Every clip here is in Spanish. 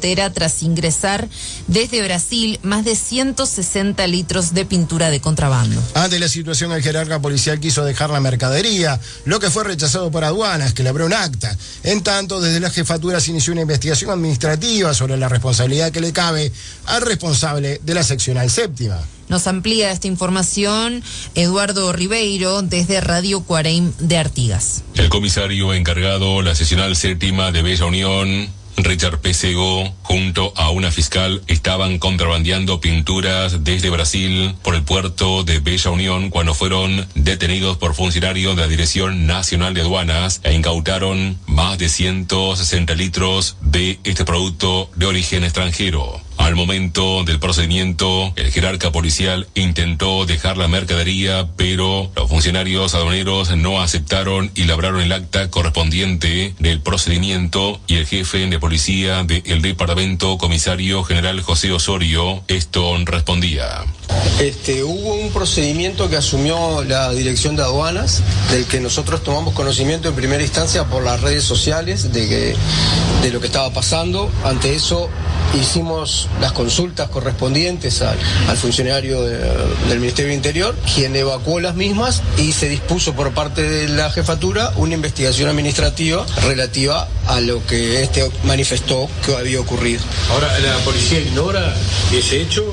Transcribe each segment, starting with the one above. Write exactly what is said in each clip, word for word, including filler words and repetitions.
frontera tras ingresar desde Brasil más de ciento sesenta litros de pintura de contrabando. Ante la situación, el jerarca policial quiso dejar la mercadería, lo que fue rechazado por aduanas, que le abrió un acta. En tanto, desde la jefatura se inició una investigación administrativa sobre la responsabilidad que le cabe al responsable de la seccional séptima. Nos amplía esta información Eduardo Ribeiro desde Radio Cuareim de Artigas. El comisario encargado, la seccional séptima de Bella Unión, Richard Pesego, junto a una fiscal, estaban contrabandeando pinturas desde Brasil por el puerto de Bella Unión cuando fueron detenidos por funcionarios de la Dirección Nacional de Aduanas e incautaron más de ciento sesenta litros de este producto de origen extranjero. Al momento del procedimiento, el jerarca policial intentó dejar la mercadería, pero los funcionarios aduaneros no aceptaron y labraron el acta correspondiente del procedimiento, y el jefe de policía del departamento, comisario general José Osorio, esto respondía. Este, hubo un procedimiento que asumió la Dirección de Aduanas, del que nosotros tomamos conocimiento en primera instancia por las redes sociales de, que, de lo que estaba pasando. Ante eso hicimos las consultas correspondientes al, al funcionario de, del Ministerio del Interior, quien evacuó las mismas, y se dispuso por parte de la jefatura una investigación administrativa relativa a lo que este manifestó que había ocurrido. Ahora, ¿la policía ignora ese hecho?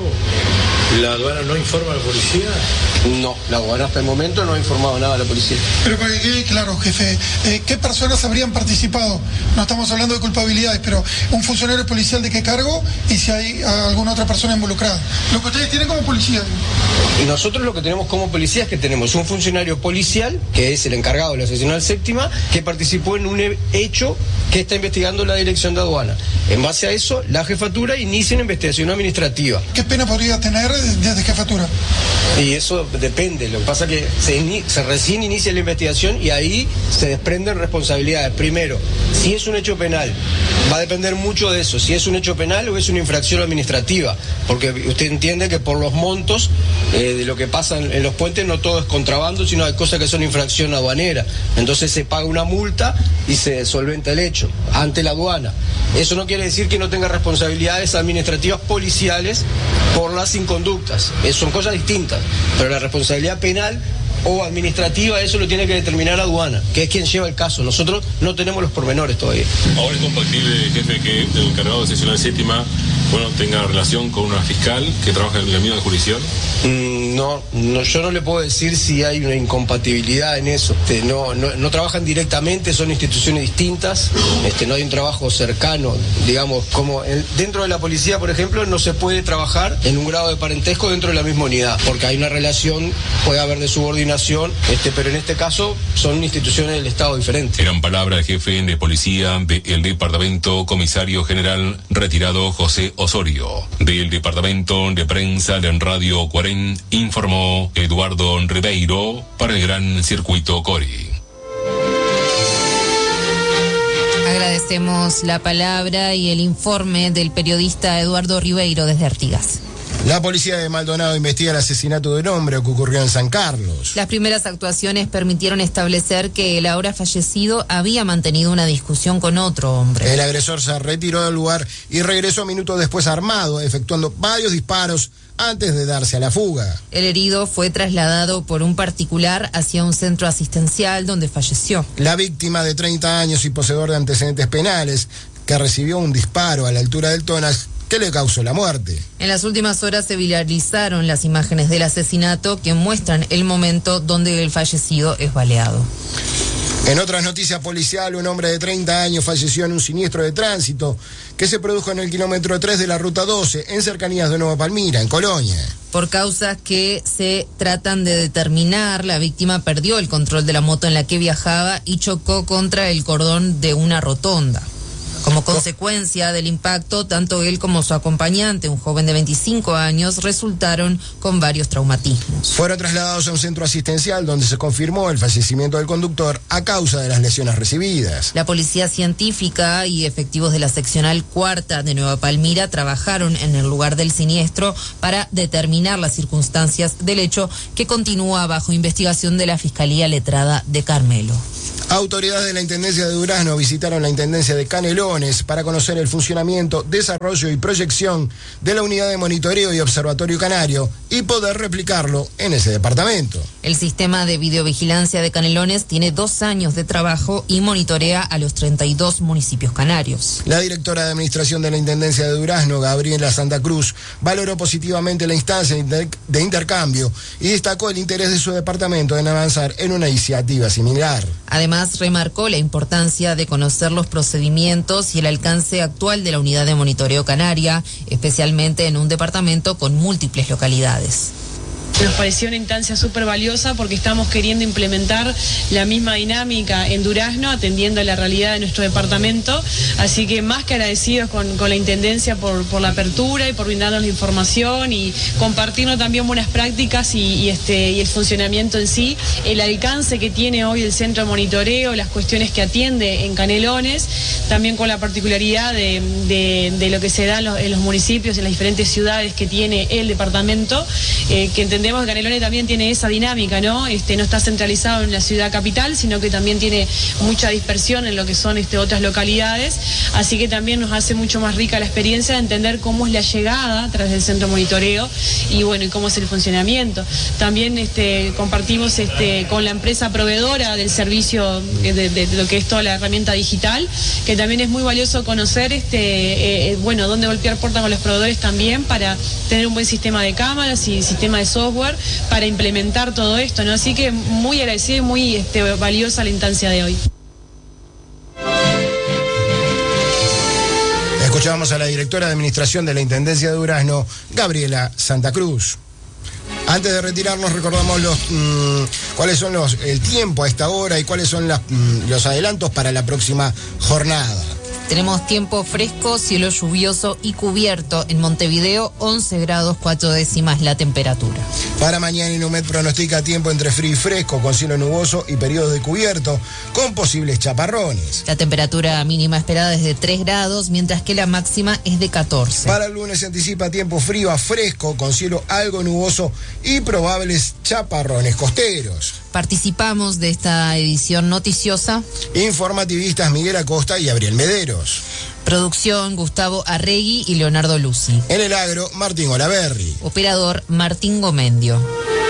¿La aduana no informa a la policía? No, la aduana hasta el momento no ha informado nada a la policía. Pero para que quede claro, jefe, eh, ¿qué personas habrían participado? No estamos hablando de culpabilidades, pero un funcionario policial de qué cargo y si hay alguna otra persona involucrada. Lo que ustedes tienen como policía. Nosotros lo que tenemos como policía es que tenemos un funcionario policial, que es el encargado de la seccional séptima, que participó en un hecho que está investigando la Dirección de Aduana. En base a eso, la jefatura inicia una investigación administrativa. ¿Qué pena podría tener desde jefatura? Y eso depende. Lo que pasa es que se, in, se recién inicia la investigación y ahí se desprenden responsabilidades. Primero, si es un hecho penal, va a depender mucho de eso, si es un hecho penal o es una infracción administrativa, porque usted entiende que por los montos eh, de lo que pasa en, en los puentes no todo es contrabando, sino hay cosas que son infracción aduanera. Entonces se paga una multa y se solventa el hecho ante la aduana. Eso no quiere decir que no tenga responsabilidades administrativas policiales por las inconductas. Eso son cosas distintas, pero la responsabilidad penal o administrativa, eso lo tiene que determinar aduana, que es quien lleva el caso. Nosotros no tenemos los pormenores todavía. Ahora es compatible, jefe, que el encargado de seccional séptima, bueno, tenga relación con una fiscal que trabaja en la misma jurisdicción. Mm, no, no, yo no le puedo decir si hay una incompatibilidad en eso. Este, no, no, no trabajan directamente, son instituciones distintas. Este, no hay un trabajo cercano, digamos, como el, dentro de la policía, por ejemplo, no se puede trabajar en un grado de parentesco dentro de la misma unidad, porque hay una relación, puede haber de subordinación. Este, pero en este caso son instituciones del Estado diferentes. Eran palabras del jefe de policía del departamento, comisario general retirado José Osorio. Del departamento de prensa de Radio Cuareim informó Eduardo Ribeiro para el Gran Circuito Cori. Agradecemos la palabra y el informe del periodista Eduardo Ribeiro desde Artigas. La policía de Maldonado investiga el asesinato de un hombre que ocurrió en San Carlos. Las primeras actuaciones permitieron establecer que el ahora fallecido había mantenido una discusión con otro hombre. El agresor se retiró del lugar y regresó minutos después armado, efectuando varios disparos antes de darse a la fuga. El herido fue trasladado por un particular hacia un centro asistencial donde falleció. La víctima, de treinta años y poseedor de antecedentes penales, que recibió un disparo a la altura del tórax que le causó la muerte. En las últimas horas se viralizaron las imágenes del asesinato que muestran el momento donde el fallecido es baleado. En otras noticias policiales, un hombre de treinta años falleció en un siniestro de tránsito que se produjo en el kilómetro tres de la ruta doce, en cercanías de Nueva Palmira, en Colonia. Por causas que se tratan de determinar, la víctima perdió el control de la moto en la que viajaba y chocó contra el cordón de una rotonda. Como consecuencia del impacto, tanto él como su acompañante, un joven de veinticinco años, resultaron con varios traumatismos. Fueron trasladados a un centro asistencial donde se confirmó el fallecimiento del conductor a causa de las lesiones recibidas. La policía científica y efectivos de la seccional cuarta de Nueva Palmira trabajaron en el lugar del siniestro para determinar las circunstancias del hecho, que continúa bajo investigación de la Fiscalía Letrada de Carmelo. Autoridades de la Intendencia de Durazno visitaron la Intendencia de Canelones para conocer el funcionamiento, desarrollo y proyección de la unidad de monitoreo y observatorio canario y poder replicarlo en ese departamento. El sistema de videovigilancia de Canelones tiene dos años de trabajo y monitorea a los treinta y dos municipios canarios. La directora de Administración de la Intendencia de Durazno, Gabriela Santa Cruz, valoró positivamente la instancia de intercambio y destacó el interés de su departamento en avanzar en una iniciativa similar. Además, remarcó la importancia de conocer los procedimientos y el alcance actual de la unidad de monitoreo canaria, especialmente en un departamento con múltiples localidades. Nos pareció una instancia súper valiosa porque estamos queriendo implementar la misma dinámica en Durazno, atendiendo a la realidad de nuestro departamento. Así que más que agradecidos con, con la Intendencia por, por la apertura y por brindarnos la información y compartirnos también buenas prácticas y, y, este, y el funcionamiento en sí, el alcance que tiene hoy el centro de monitoreo, las cuestiones que atiende en Canelones, también con la particularidad de, de, de lo que se da en los, en los municipios, en las diferentes ciudades que tiene el departamento, eh, que entendemos que Canelones también tiene esa dinámica, ¿no? Este, no está centralizado en la ciudad capital, sino que también tiene mucha dispersión en lo que son este, otras localidades, así que también nos hace mucho más rica la experiencia de entender cómo es la llegada a través del centro de monitoreo y bueno, y cómo es el funcionamiento. También este, compartimos este, con la empresa proveedora del servicio de, de, de lo que es toda la herramienta digital, que también es muy valioso conocer este, eh, bueno, dónde golpear puertas con los proveedores también para tener un buen sistema de cámaras y sistema de software para implementar todo esto, ¿no? Así que muy agradecida y muy este, valiosa la instancia de hoy. Escuchábamos a la directora de Administración de la Intendencia de Durazno, Gabriela Santa Cruz. Antes de retirarnos, recordamos los mmm, cuáles son los el tiempo a esta hora y cuáles son las, mmm, los adelantos para la próxima jornada. Tenemos tiempo fresco, cielo lluvioso y cubierto. En Montevideo, once grados cuatro décimas la temperatura. Para mañana, Inumet pronostica tiempo entre frío y fresco, con cielo nuboso y periodos de cubierto, con posibles chaparrones. La temperatura mínima esperada es de tres grados, mientras que la máxima es de catorce. Para el lunes se anticipa tiempo frío a fresco, con cielo algo nuboso y probables chaparrones costeros. Participamos de esta edición noticiosa. Informativistas Miguel Acosta y Gabriel Mederos. Producción Gustavo Arregui y Leonardo Lucy. En el agro, Martín Olaverri. Operador Martín Gomendio.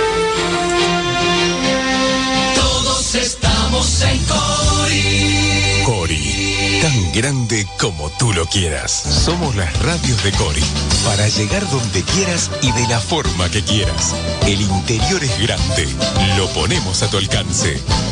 Todos estamos en Cori. Cori, tan grande como tú lo quieras. Somos las radios de Cori, para llegar donde quieras y de la forma que quieras. El interior es grande, lo ponemos a tu alcance.